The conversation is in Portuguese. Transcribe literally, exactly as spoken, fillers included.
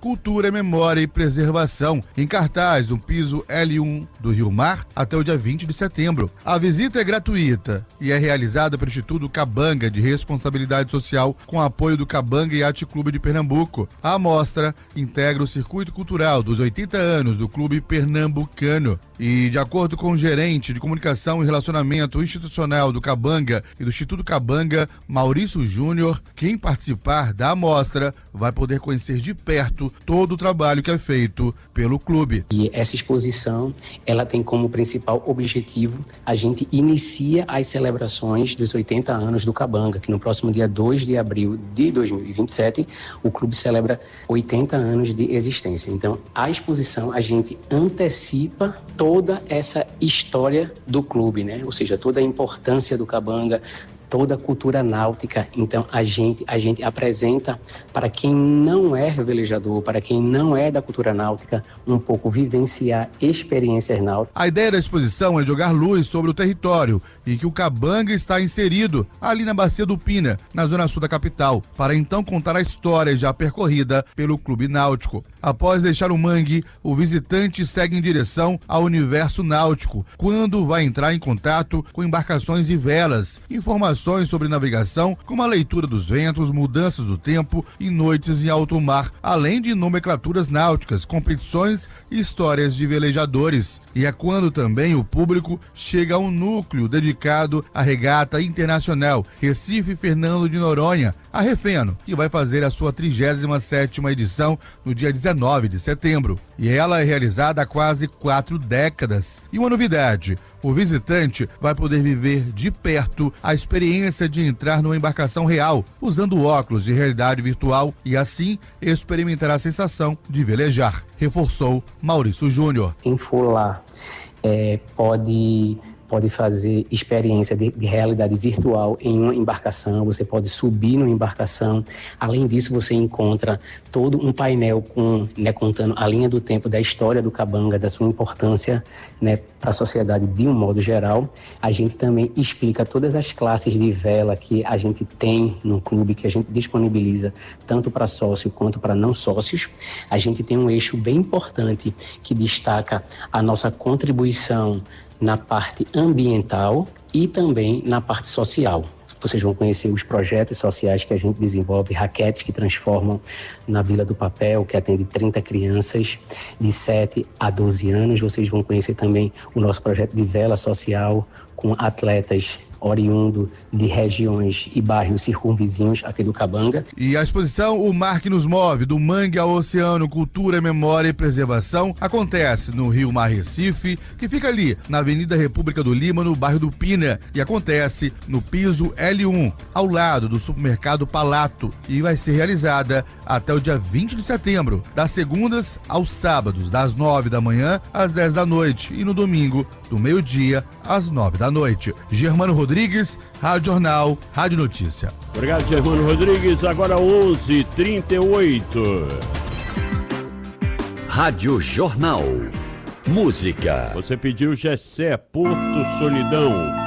Cultura, Memória e Preservação, em cartaz no piso L um do Rio Mar até o dia vinte de setembro. A visita é gratuita e é realizada pelo Instituto Cabanga de Responsabilidade Social com apoio do Cabanga Yacht Clube de Pernambuco. A mostra integra o circuito cultural dos oitenta anos do Clube Pernambucano e, de acordo com o gerente de comunicação e relacionamento institucional do Cabanga e do Instituto Cabanga, Maurício Júnior, quem participar da amostra vai poder conhecer de perto todo o trabalho que é feito pelo clube. E essa exposição, ela tem como principal objetivo, a gente inicia as celebrações dos oitenta anos do Cabanga, que no próximo dia dois de abril de dois mil e vinte e sete, o clube celebra oitenta anos de existência. Então, a exposição, a gente antecipa toda essa história do clube, né? Ou seja, toda a importância do Cabanga, toda a cultura náutica. Então a gente, a gente apresenta para quem não é velejador, para quem não é da cultura náutica, um pouco vivenciar experiências náuticas. A ideia da exposição é jogar luz sobre o território e que o Cabanga está inserido ali na Bacia do Pina, na zona sul da capital, para então contar a história já percorrida pelo clube náutico. Após deixar o mangue, o visitante segue em direção ao universo náutico, quando vai entrar em contato com embarcações e velas, informações sobre navegação, como a leitura dos ventos, mudanças do tempo e noites em alto mar, além de nomenclaturas náuticas, competições e histórias de velejadores. E é quando também o público chega a um núcleo dedicado à regata internacional Recife Fernando de Noronha, a Refeno, que vai fazer a sua trigésima sétima edição no dia dezenove de setembro. E ela é realizada há quase quatro décadas. E uma novidade: o visitante vai poder viver de perto a experiência de entrar numa embarcação real, usando óculos de realidade virtual e assim experimentar a sensação de velejar, reforçou Maurício Júnior. Quem for lá é, pode... pode fazer experiência de, de realidade virtual em uma embarcação, você pode subir numa embarcação. Além disso, você encontra todo um painel com, né, contando a linha do tempo da história do Cabanga, da sua importância, né, para a sociedade de um modo geral. A gente também explica todas as classes de vela que a gente tem no clube, que a gente disponibiliza tanto para sócio quanto para não sócios. A gente tem um eixo bem importante que destaca a nossa contribuição na parte ambiental e também na parte social. Vocês vão conhecer os projetos sociais que a gente desenvolve, raquetes que transformam na Vila do Papel, que atende trinta crianças de sete a doze anos. Vocês vão conhecer também o nosso projeto de vela social com atletas oriundo de regiões e bairros circunvizinhos aqui do Cabanga. E a exposição O Mar que Nos Move, do Mangue ao Oceano, Cultura, Memória e Preservação, acontece no Rio Mar Recife, que fica ali na Avenida República do Lima, no bairro do Pina, e acontece no piso L um, ao lado do supermercado Palato, e vai ser realizada até o dia vinte de setembro, das segundas aos sábados, das nove da manhã às dez da noite, e no domingo, do meio-dia às nove da noite. Germano Rodrigues, Rádio Jornal, Rádio Notícia. Obrigado, Germano Rodrigues. Agora onze e trinta e oito. Rádio Jornal. Música. Você pediu Gessé, Porto Solidão.